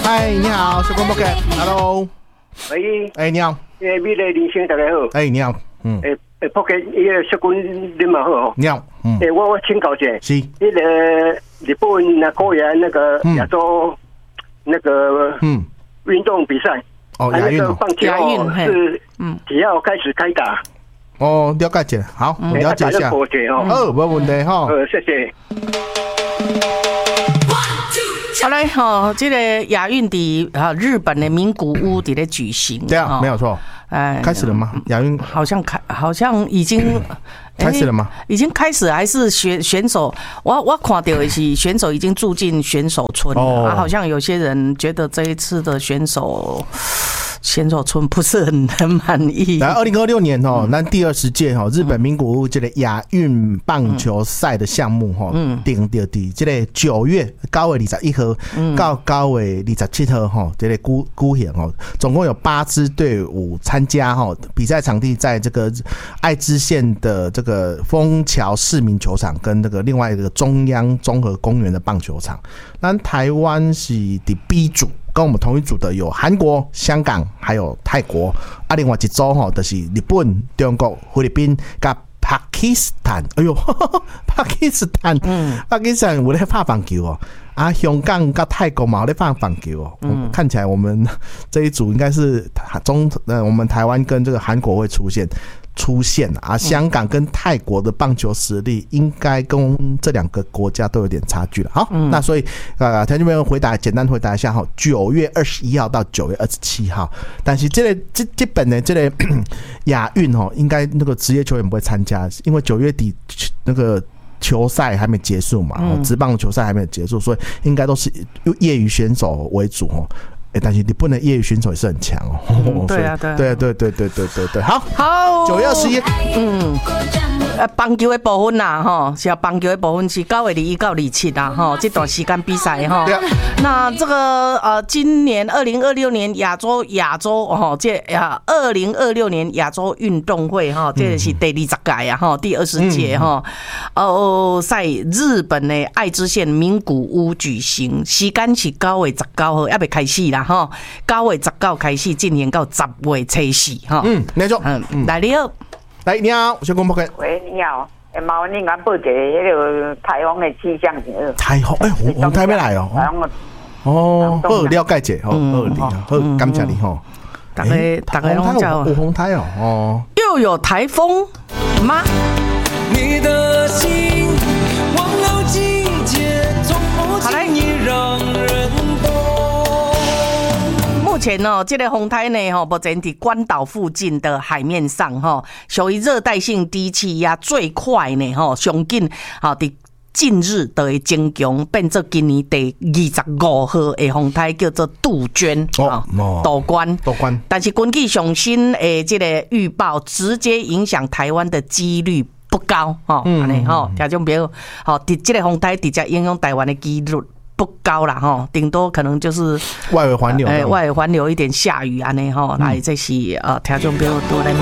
嗨，你好，小广播客 ，Hello。 喂， 你好。 美丽人生大家好。 你好。 播客小君你嘛好。 你好。 我请教一下， 是那个日本那国员那个亚洲那个运动比赛， 亚运棒球是只要开始开打。 了解一下，好，了解一下。没问题哈。 谢谢。 好嘞，这个亚运的日本的名古屋在举行， 对啊，没有错。开始了吗？亚运好像已经开始了吗？ 已经开始，还是选手？我看到的是选手已经住进选手村了。好像有些人觉得这一次的选手村不是很满意。 来，2026年咱第20届日本名古屋这个亚运棒球赛的项目定到伫这个9月9月21号到9月27号这个举行总共有8支队伍参加比赛场地在这个爱知县的这个丰桥市民球场跟这个另外一个中央综合公园的棒球场。那台湾是第 B 组。跟我们同一组的有韩国、香港还有泰国，另外一组就是日本、中国、菲律宾跟巴基斯坦。哎呦，巴基斯坦，巴基斯坦有在打棒球香港跟泰国嘛有在打棒球看起来我们这一组应该是我们台湾跟这个韩国会出现香港跟泰国的棒球实力应该跟这两个国家都有点差距了。好，那所以条件没有简单回答一下9月21号到9月27号，但是这本的这个亚运应该那个职业球员不会参加，因为9月底那个球赛还没结束嘛，职棒球赛还没有结束，所以应该都是业余选手为主但是你不能业余选手也是很强对啊， 对，好，9月21， 棒球的部分啦，是棒球的部分是9月21到27啦，这段时间比赛那这个今年2026年亚洲这2026年亚洲运动会这是第20届第20届在日本的爱知县名古屋举行，时间是9月19号还没开始啦，9月19开始进行到10月初4 没错。 来你好。 你好，小公播客。 喂，你好，麻烦你讲报一个那个台湾的气象。 台风，红台要来好，了解者，好，感谢你大家拢叫有红台又有台风吗？ 你的心忘了季节，从不轻易让人懂。 目前这个风台呢目前在关岛附近的海面上属于热带性低气压，最快呢上紧在近日就会增强，变作今年第25号的风台，叫做杜鹃杜关。但是根据上新的这个预报，直接影响台湾的几率不高听众朋友这个风台直接影响台湾的几率不高啦顶多可能就是外围环流， 一点下雨来这是听众朋友都来